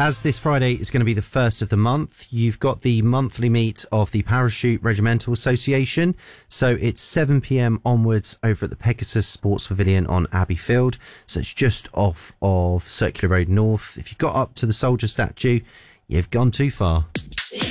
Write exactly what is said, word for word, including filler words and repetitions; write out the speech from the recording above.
As this Friday is going to be the first of the month, you've got the monthly meet of the Parachute Regimental Association. So it's seven p.m. onwards over at the Pegasus Sports Pavilion on Abbey Field. So it's just off of Circular Road North. If you got up to the soldier statue, you've gone too far.